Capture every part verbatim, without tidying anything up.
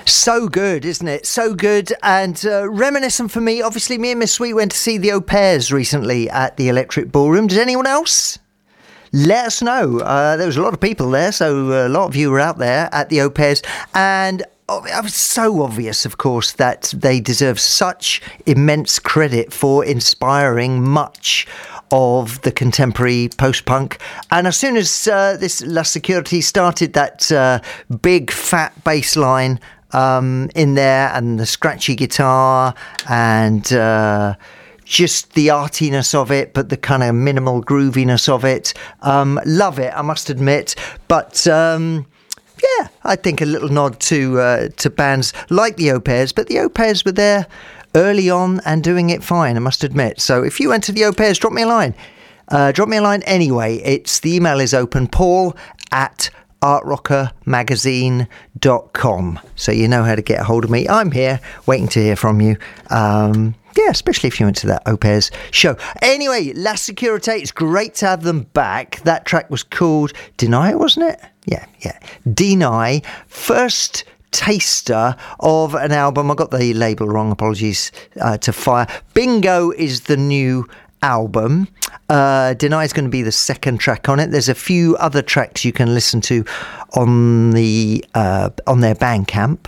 So good, isn't it? So good and uh, reminiscent for me. Obviously, me and Miss Sweet went to see the Au Pairs recently at the Electric Ballroom. Did anyone else? Let us know. Uh, there was a lot of people there, so a lot of you were out there at the Au Pairs. And oh, it was so obvious, of course, that they deserve such immense credit for inspiring much of the contemporary post-punk. And as soon as uh, this La Security started, that uh, big fat bass line um, in there and the scratchy guitar and uh, just the artiness of it, but the kind of minimal grooviness of it. Um, love it, I must admit. But um, yeah, I think a little nod to uh, to bands like the Au Pairs, but the Au Pairs were there early on and doing it fine, I must admit. So if you went to the Au Pairs, drop me a line. Uh, drop me a line anyway. It's the email is open, paul at art rocker magazine dot com. So you know how to get a hold of me. I'm here waiting to hear from you. Um, yeah, especially if you went to that Au Pairs show. Anyway, La Securite, it's great to have them back. That track was called Deny, wasn't it? Yeah, yeah. Deny. First taster of an album. I got the label wrong, apologies uh, to Fire. Bingo is the new album. uh, Deny is going to be the second track on it. There's a few other tracks you can listen to on the uh, on their Bandcamp.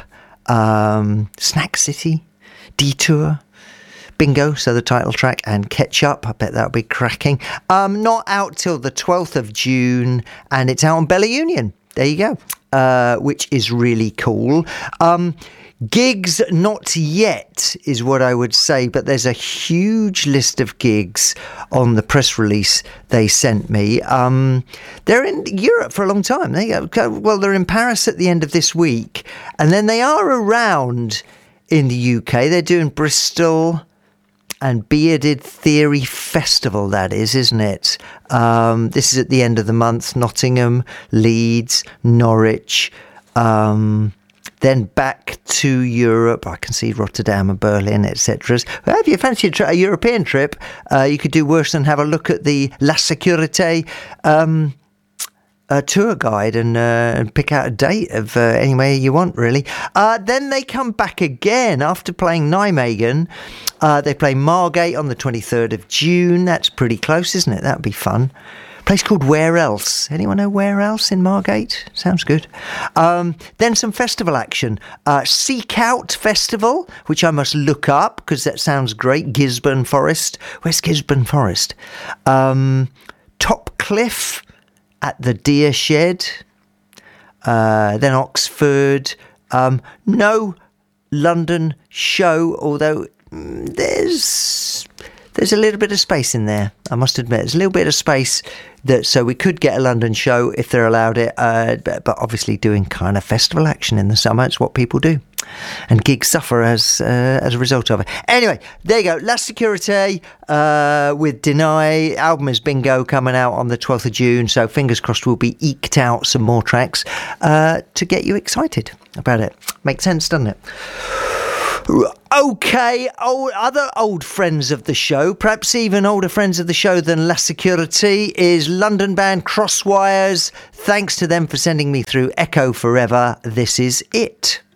um, Snack City, Detour, Bingo, so the title track, and Ketchup. I bet that'll be cracking. Um, not out till the twelfth of June, and it's out on Bella Union. There you go. Uh, which is really cool. Um, gigs, not yet, is what I would say, but there's a huge list of gigs on the press release they sent me. Um, they're in Europe for a long time. They go, well, they're in Paris at the end of this week, and then they are around in the U K. They're doing Bristol and Bearded Theory Festival, that is, isn't it? Um, this is at the end of the month. Nottingham, Leeds, Norwich, um, then back to Europe. I can see Rotterdam and Berlin, et cetera. Well, if you fancy a, tri- a European trip, uh, you could do worse than have a look at the La Securite um, uh, tour guide and, uh, and pick out a date of uh, anywhere you want, really. Uh, then they come back again after playing Nijmegen. Uh, they play Margate on the twenty-third of June. That's pretty close, isn't it? That would be fun. Place called Where Else. Anyone know Where Else in Margate? Sounds good. Um, then some festival action. Uh, Seek Out Festival, which I must look up because that sounds great. Gisborne Forest. Where's Gisborne Forest? Um, Top Cliff at the Deer Shed. Uh, then Oxford. Um, no London show, although mm, there's... There's a little bit of space in there, I must admit. There's a little bit of space that so we could get a London show if they're allowed it, uh, but, but obviously doing kind of festival action in the summer, it's what people do. And gigs suffer as uh, as a result of it. Anyway, there you go. La Securite uh, with Deny. Album is Bingo, coming out on the twelfth of June. So fingers crossed we'll be eked out some more tracks uh, to get you excited about it. Makes sense, doesn't it? Okay, old, other old friends of the show, perhaps even older friends of the show than La Security, is London band Crosswires. Thanks to them for sending me through Echo Forever. This is it.